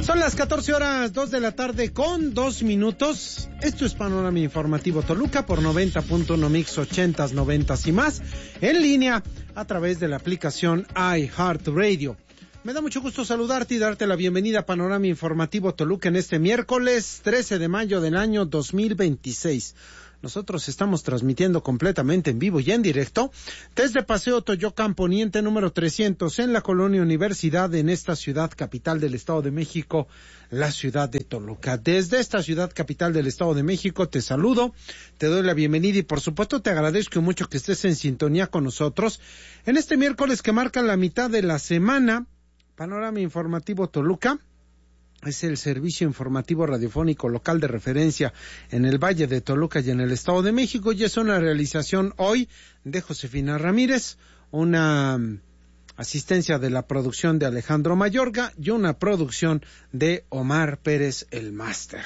Son las 14:02 de la tarde con 2 minutos. Esto es Panorama Informativo Toluca por 90.1 Mix 80s, 90s y más. En línea a través de la aplicación iHeartRadio. Me da mucho gusto saludarte y darte la bienvenida a Panorama Informativo Toluca en este miércoles 13 de mayo del año 2026. Nosotros estamos transmitiendo completamente en vivo y en directo desde Paseo Toyocan Poniente número 300 en la Colonia Universidad, en esta ciudad capital del Estado de México, la ciudad de Toluca. Desde esta ciudad capital del Estado de México te saludo, te doy la bienvenida y por supuesto te agradezco mucho que estés en sintonía con nosotros en este miércoles que marca la mitad de la semana. Panorama Informativo Toluca es el servicio informativo radiofónico local de referencia en el Valle de Toluca y en el Estado de México, y es una realización hoy de Josefina Ramírez, una asistencia de la producción de Alejandro Mayorga y una producción de Omar Pérez, el máster.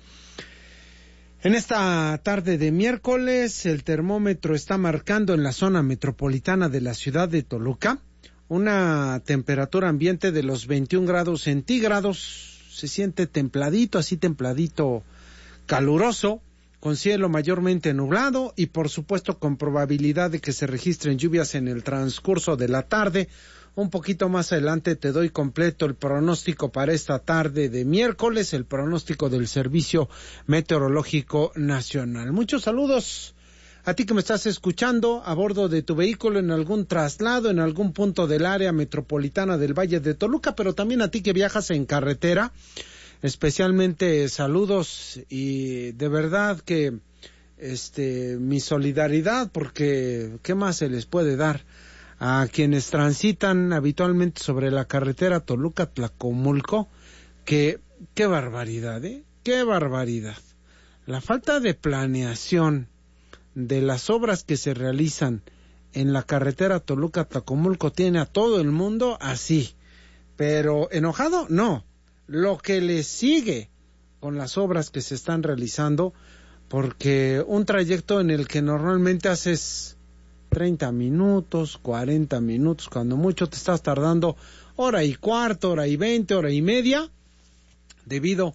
En esta tarde de miércoles, el termómetro está marcando en la zona metropolitana de la ciudad de Toluca una temperatura ambiente de los 21 grados centígrados. Se siente templadito, así templadito, caluroso, con cielo mayormente nublado y por supuesto con probabilidad de que se registren lluvias en el transcurso de la tarde. Un poquito más adelante te doy completo el pronóstico para esta tarde de miércoles, el pronóstico del Servicio Meteorológico Nacional. Muchos saludos a ti que me estás escuchando a bordo de tu vehículo en algún traslado, en algún punto del área metropolitana del Valle de Toluca, pero también a ti que viajas en carretera, especialmente saludos y de verdad que mi solidaridad, porque ¿qué más se les puede dar a quienes transitan habitualmente sobre la carretera Toluca-Tlacomulco? Qué barbaridad, qué barbaridad. La falta de planeación de las obras que se realizan en la carretera Toluca-Tlacomulco tiene a todo el mundo así, pero enojado no, lo que le sigue con las obras que se están realizando, porque un trayecto en el que normalmente haces 30 minutos, 40 minutos, cuando mucho te estás tardando hora y cuarto, hora y 20, hora y media, debido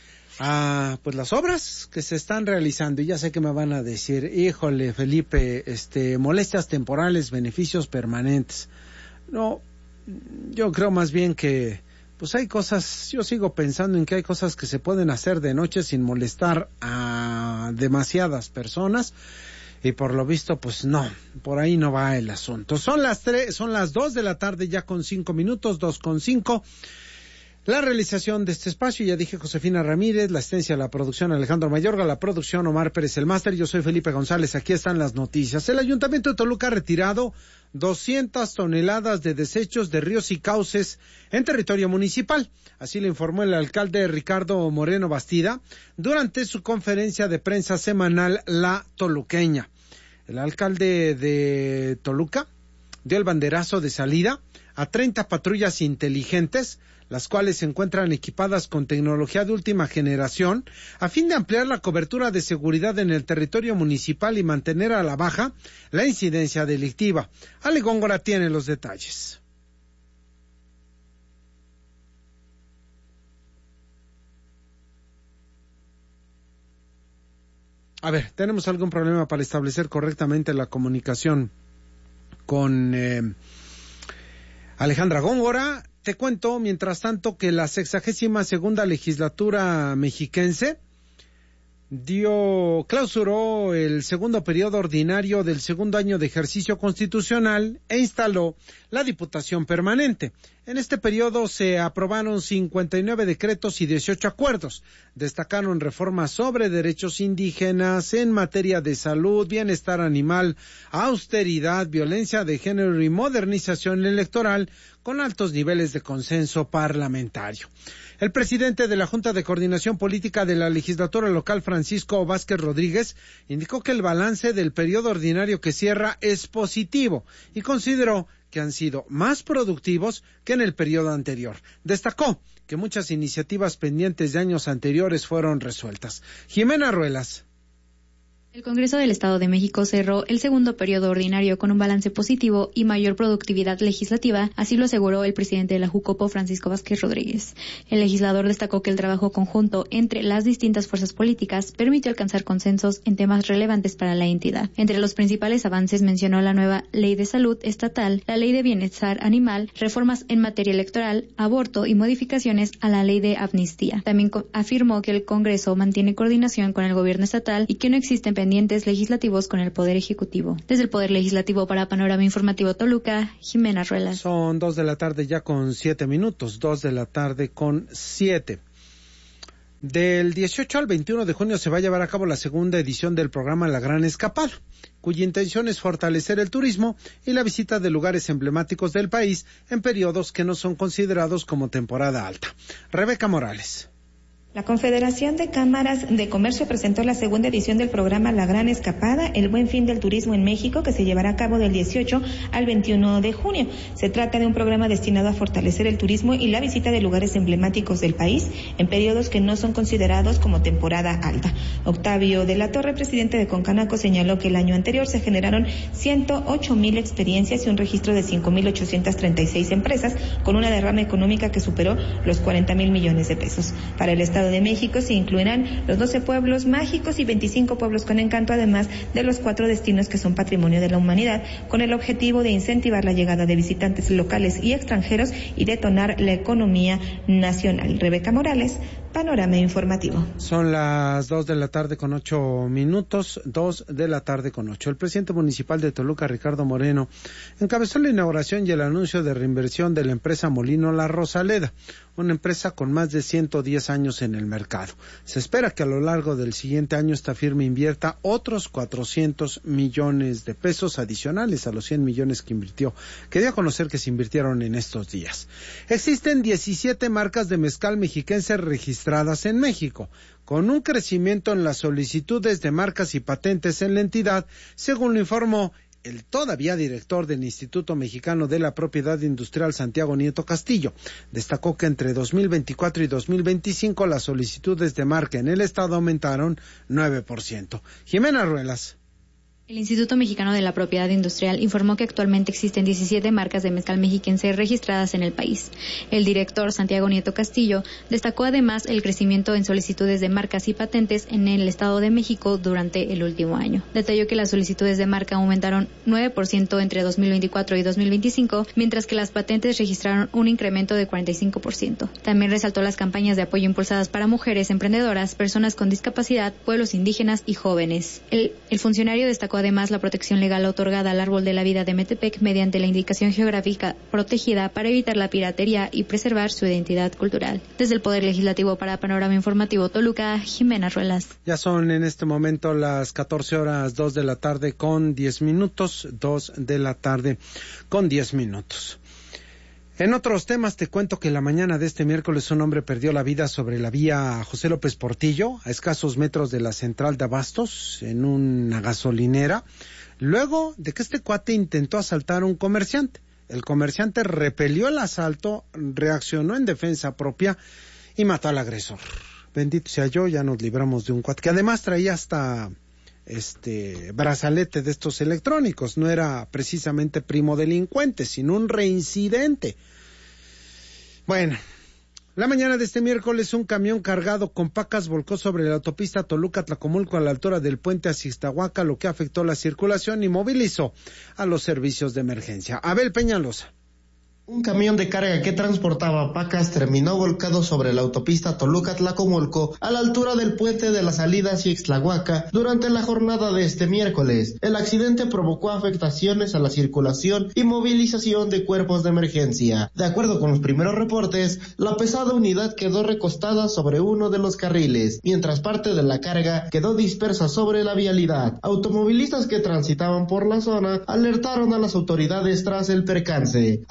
a pues las obras que se están realizando. Y ya sé que me van a decir, híjole Felipe, molestias temporales, beneficios permanentes. No, yo creo más bien que pues hay cosas, yo sigo pensando en que hay cosas que se pueden hacer de noche sin molestar a demasiadas personas, y por lo visto pues no, por ahí no va el asunto. Son las 2 de la tarde ya con 5 minutos, 2:05. La realización de este espacio, ya dije, Josefina Ramírez, la asistencia a la producción Alejandro Mayorga, la producción Omar Pérez el máster, yo soy Felipe González, aquí están las noticias. El Ayuntamiento de Toluca ha retirado 200 toneladas de desechos de ríos y cauces en territorio municipal. Así lo informó el alcalde Ricardo Moreno Bastida durante su conferencia de prensa semanal La Toluqueña. El alcalde de Toluca dio el banderazo de salida a 30 patrullas inteligentes, las cuales se encuentran equipadas con tecnología de última generación, a fin de ampliar la cobertura de seguridad en el territorio municipal y mantener a la baja la incidencia delictiva. Ale Góngora tiene los detalles. A ver, tenemos algún problema para establecer correctamente la comunicación con Alejandra Góngora. Te cuento, mientras tanto, que la 62ª legislatura mexiquense clausuró el segundo periodo ordinario del segundo año de ejercicio constitucional e instaló la Diputación Permanente. En este periodo se aprobaron 59 decretos y 18 acuerdos. Destacaron reformas sobre derechos indígenas en materia de salud, bienestar animal, austeridad, violencia de género y modernización electoral, con altos niveles de consenso parlamentario. El presidente de la Junta de Coordinación Política de la Legislatura Local, Francisco Vázquez Rodríguez, indicó que el balance del periodo ordinario que cierra es positivo y consideró que han sido más productivos que en el periodo anterior. Destacó que muchas iniciativas pendientes de años anteriores fueron resueltas. Jimena Ruelas. El Congreso del Estado de México cerró el segundo periodo ordinario con un balance positivo y mayor productividad legislativa, así lo aseguró el presidente de la Jucopo, Francisco Vázquez Rodríguez. El legislador destacó que el trabajo conjunto entre las distintas fuerzas políticas permitió alcanzar consensos en temas relevantes para la entidad. Entre los principales avances mencionó la nueva Ley de Salud Estatal, la Ley de Bienestar Animal, reformas en materia electoral, aborto y modificaciones a la Ley de Amnistía. También afirmó que el Congreso mantiene coordinación con el gobierno estatal y que no existen pendientes legislativos con el Poder Ejecutivo. Desde el Poder Legislativo para Panorama Informativo Toluca, Jimena Ruelas. Son 2 de la tarde ya con 7 minutos, 2 de la tarde con 7. Del 18 al 21 de junio se va a llevar a cabo la segunda edición del programa La Gran Escapada, cuya intención es fortalecer el turismo y la visita de lugares emblemáticos del país en periodos que no son considerados como temporada alta. Rebeca Morales. La Confederación de Cámaras de Comercio presentó la segunda edición del programa La Gran Escapada, el Buen Fin del Turismo en México, que se llevará a cabo del 18 al 21 de junio. Se trata de un programa destinado a fortalecer el turismo y la visita de lugares emblemáticos del país en periodos que no son considerados como temporada alta. Octavio de la Torre, presidente de Concanaco, señaló que el año anterior se generaron 108,000 experiencias y un registro de 5,836 empresas, con una derrama económica que superó los 40,000 millones de pesos. Para el Estado de México se incluirán los 12 pueblos mágicos y 25 pueblos con encanto, además de los 4 destinos que son patrimonio de la humanidad, con el objetivo de incentivar la llegada de visitantes locales y extranjeros y detonar la economía nacional. Rebeca Morales, Panorama Informativo. Son las 2 de la tarde con 8 minutos, 2 de la tarde con 8. El presidente municipal de Toluca, Ricardo Moreno, encabezó la inauguración y el anuncio de reinversión de la empresa Molino La Rosaleda, una empresa con más de 110 años en el mercado. Se espera que a lo largo del siguiente año esta firma invierta otros 400 millones de pesos adicionales a los 100 millones que invirtió. Quería conocer que se invirtieron en estos días. Existen 17 marcas de mezcal mexiquense registradas en México, con un crecimiento en las solicitudes de marcas y patentes en la entidad, según lo informó el todavía director del Instituto Mexicano de la Propiedad Industrial, Santiago Nieto Castillo. Destacó que entre 2024 y 2025 las solicitudes de marca en el estado aumentaron 9%. Jimena Ruelas. El Instituto Mexicano de la Propiedad Industrial informó que actualmente existen 17 marcas de mezcal mexiquense registradas en el país. El director, Santiago Nieto Castillo, destacó además el crecimiento en solicitudes de marcas y patentes en el Estado de México durante el último año. Detalló que las solicitudes de marca aumentaron 9% entre 2024 y 2025, mientras que las patentes registraron un incremento de 45%. También resaltó las campañas de apoyo impulsadas para mujeres emprendedoras, personas con discapacidad, pueblos indígenas y jóvenes. El funcionario destacó además la protección legal otorgada al árbol de la vida de Metepec mediante la indicación geográfica protegida para evitar la piratería y preservar su identidad cultural. Desde el Poder Legislativo para Panorama Informativo Toluca, Jimena Ruelas. Ya son en este momento las 14 horas 2 de la tarde con 10 minutos, 2 de la tarde con 10 minutos. En otros temas te cuento que la mañana de este miércoles un hombre perdió la vida sobre la vía José López Portillo, a escasos metros de la central de Abastos, en una gasolinera, luego de que este cuate intentó asaltar a un comerciante. El comerciante repelió el asalto, reaccionó en defensa propia y mató al agresor. Bendito sea yo, ya nos libramos de un cuate que además traía hasta brazalete de estos electrónicos. No era precisamente primo delincuente, sino un reincidente. Bueno, la mañana de este miércoles un camión cargado con pacas volcó sobre la autopista Toluca-Tlacomulco a la altura del puente Azixtahuaca, lo que afectó la circulación y movilizó a los servicios de emergencia. Abel Peñalosa. Un camión de carga que transportaba pacas terminó volcado sobre la autopista Toluca-Tlacomulco a la altura del puente de la salida hacia Ixtlahuaca durante la jornada de este miércoles. El accidente provocó afectaciones a la circulación y movilización de cuerpos de emergencia. De acuerdo con los primeros reportes, la pesada unidad quedó recostada sobre uno de los carriles, mientras parte de la carga quedó dispersa sobre la vialidad. Automovilistas que transitaban por la zona alertaron a las autoridades tras el percance. Al lugar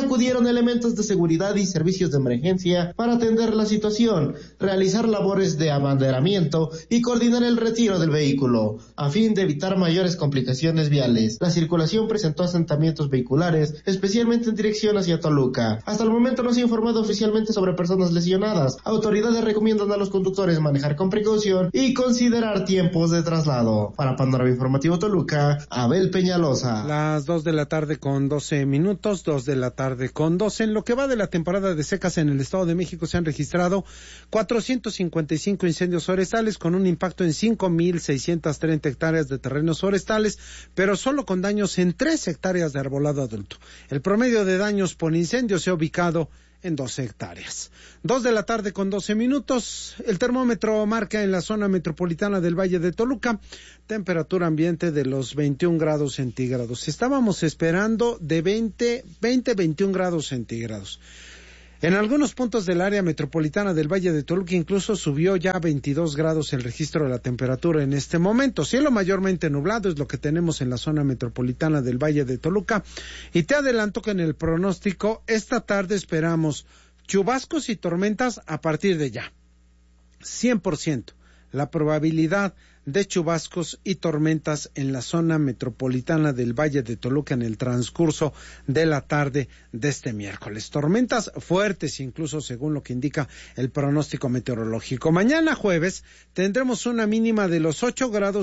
acudieron elementos de seguridad y servicios de emergencia para atender la situación, realizar labores de abanderamiento y coordinar el retiro del vehículo, a fin de evitar mayores complicaciones viales. La circulación presentó asentamientos vehiculares, especialmente en dirección hacia Toluca. Hasta el momento no se ha informado oficialmente sobre personas lesionadas. Autoridades recomiendan a los conductores manejar con precaución y considerar tiempos de traslado. Para Panorama Informativo Toluca, Abel Peñalosa. Las 2:12 p.m, 2:12 p.m. En lo que va de la temporada de secas en el Estado de México se han registrado 455 incendios forestales con un impacto en 5,630 hectáreas de terrenos forestales, pero solo con daños en 3 hectáreas de arbolado adulto. El promedio de daños por incendio se ha ubicado en 12 hectáreas. 2:12 p.m. El termómetro marca en la zona metropolitana del Valle de Toluca temperatura ambiente de los 21 grados centígrados. Estábamos esperando de 21 grados centígrados. En algunos puntos del área metropolitana del Valle de Toluca incluso subió ya a 22 grados el registro de la temperatura en este momento. Cielo mayormente nublado es lo que tenemos en la zona metropolitana del Valle de Toluca. Y te adelanto que en el pronóstico esta tarde esperamos chubascos y tormentas a partir de ya. 100%. La probabilidad de chubascos y tormentas en la zona metropolitana del Valle de Toluca en el transcurso de la tarde de este miércoles. Tormentas fuertes incluso según lo que indica el pronóstico meteorológico. Mañana jueves tendremos una mínima de los 8 grados